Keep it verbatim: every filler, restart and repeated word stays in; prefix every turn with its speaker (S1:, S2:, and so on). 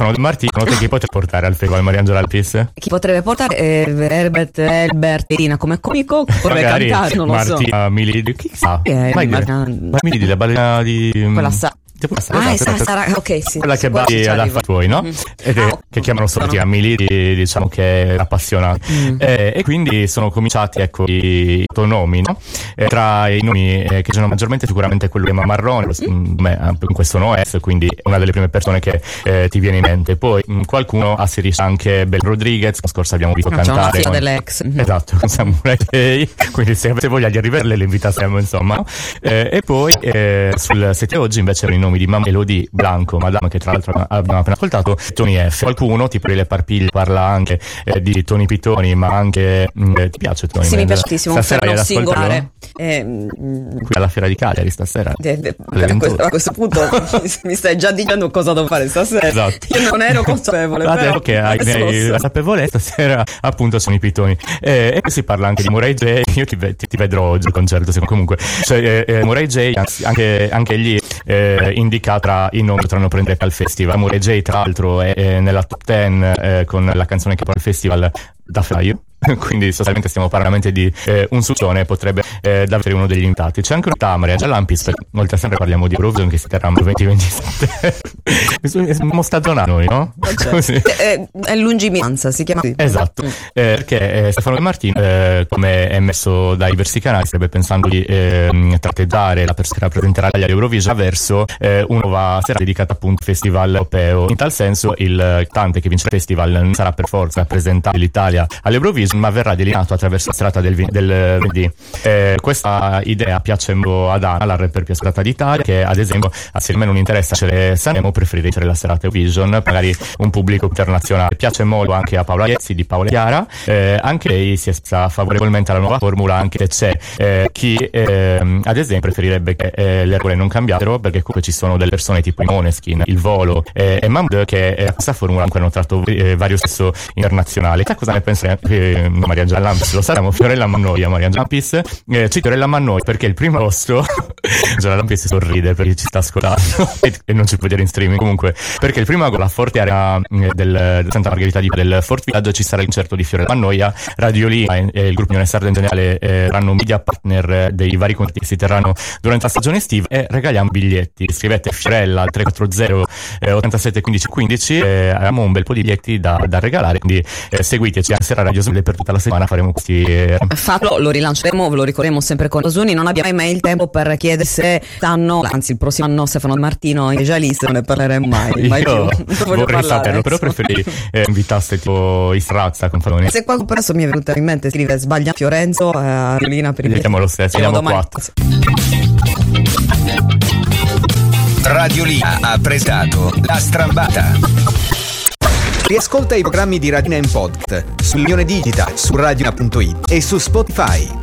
S1: Stefano Martino, te chi potrebbe portare al festival Mariangela Alpis?
S2: Chi potrebbe portare eh, Herbert Elbert Irina come comico, potrebbe
S1: Magari
S2: cantare, non lo
S1: Martina
S2: so.
S1: Milidi, chi sa?
S2: Eh,
S1: Vai,
S2: Martina-
S1: ma Milidi, la balena di
S2: Quella sa-
S1: Esatto,
S2: Ah,
S1: esatto,
S2: esatto,
S1: esatto.
S2: Sara, ok, sì.
S1: Quella che va ad affari tuoi, no?
S2: Mm.
S1: Ed è,
S2: Ah, ok.
S1: che chiamano solo
S2: Sono-
S1: Milidi, diciamo che è appassionato.
S2: Mm.
S1: Eh, e quindi sono cominciati, ecco, i nomi, no? Eh, tra i nomi eh, che sono maggiormente sicuramente quello di Emma Marrone, mm. beh, in questo no è, quindi è una delle prime persone che eh, ti viene in mente. Poi mh, qualcuno asserisce anche Bel Rodriguez, l'anno scorso abbiamo visto
S2: Ah, c'è una
S1: cantare.
S2: figlia
S1: con-
S2: dell'ex. Mm.
S1: Esatto, con Samurai Day, quindi se avete voglia di arrivare le invitasemo, insomma. No? Eh, e poi eh, sul sette oggi invece erano i nomi di Mamma Elodie, Blanco, Madame, che tra l'altro abbiamo appena ascoltato, Tony F. Qualcuno, tipo Le Parpiglie, parla anche eh, di Tony Pitoni, ma anche eh, ti piace Tony?
S2: Sì, mi
S1: Mendes?
S2: piace tantissimo, un
S1: Stasera
S2: fermo
S1: hai ad ascoltarlo?
S2: singolare. Eh, mm,
S1: Qui alla Fiera di Cagliari stasera.
S2: de- de-
S1: Alle
S2: a, questo,
S1: ventuno.
S2: a questo punto mi- mi stai già dicendo cosa devo fare stasera.
S1: Esatto.
S2: Io non ero consapevole. però
S1: Adesso che hai
S2: adesso lo
S1: hai
S2: so.
S1: la sapevolezza, stasera appunto sono i pitoni. Eh, e poi si parla anche di Murray J. Io ti, ve- ti, ti vedrò oggi al concerto, se- comunque. Cioè, eh, eh, Murray J, anzi, anche, anche lì eh, indica tra i nomi che potranno prendere al festival. Murray J, tra l'altro, è, è nella top dieci eh, con la canzone che porta al festival da febbraio. Quindi sostanzialmente stiamo parlando di eh, un succone, potrebbe eh, davvero uno degli invitati. C'è anche una Maria Giallampis, per, oltre a sempre parliamo di Eurovision che si terrà nel duemilaventisette. Siamo stagionati noi, no?
S2: Cioè,
S1: Così.
S2: è, è lungimiranza, si chiama così.
S1: Esatto, eh, perché eh, Stefano De Martino, eh, come è messo dai diversi canali, starebbe pensando di eh, tratteggiare la persona che rappresenterà l'Italia all'Eurovision verso eh, una nuova sera dedicata appunto al festival europeo. In tal senso il cantante che vince il festival non sarà per forza rappresentare l'Italia all'Eurovision, ma verrà delineato attraverso la serata del, del venerdì. Eh, questa idea piace molto ad Anna, la rapper più ascoltata d'Italia, che ad esempio, se a me non interessa essere Sanremo, preferirei essere la serata Eurovision, magari un pubblico internazionale. Piace molto anche a Paola Iezzi di Paola Chiara, eh, anche lei si è espressa favorevolmente alla nuova formula, anche se c'è eh, chi eh, ad esempio preferirebbe che eh, le regole non cambiassero, perché comunque ci sono delle persone tipo i Måneskin, il Volo eh, e Mahmood che eh, a questa formula ancora hanno tratto eh, vario stesso internazionale. Sai cosa ne pensa eh, Maria Giallampis? Lo sappiamo, Fiorella Mannoia, Maria Giallampis, eh, cito Fiorella Mannoia perché il primo posto Giallampis sorride perché ci sta ascoltando e, e non ci può vedere in streaming, comunque, perché il primo con la forte area eh, del, del Santa Margherita di del Fort Village ci sarà il concerto di Fiorella Mannoia. Radio Lima e, e il gruppo Unione Sarda in generale eh, saranno media partner dei vari concerti che si terranno durante la stagione estiva e regaliamo biglietti. Scrivete Fiorella al tre quattro zero ottantasette quindici quindici, eh, abbiamo un bel po' di biglietti da, da regalare, quindi eh, seguiteci anche sera Radio Sole, per tutta la settimana faremo questi eh...
S2: Fatto, lo rilanceremo, ve lo ricorderemo sempre con Osuni. Non abbiamo mai il tempo per chiedere se stanno, anzi il prossimo anno Stefano Martino è già lì, se non ne parleremo mai, mai
S1: io
S2: più. Non voglio
S1: vorrei
S2: parlare,
S1: saperlo, però
S2: insomma.
S1: preferirei eh, invitaste tipo Istrazza con Faloni.
S2: Se qualcuno adesso mi è venuto in mente scrive sbaglia Fiorenzo eh, a Riolina per il
S1: Vediamo lo stesso,
S2: Vediamo
S1: vediamo
S2: domani.
S1: quattro.
S3: Radio Lima ha presentato La Strambata. Riascolta i programmi di Radio Lima in podcast su Unione Digital, su radio lima punto it e su Spotify.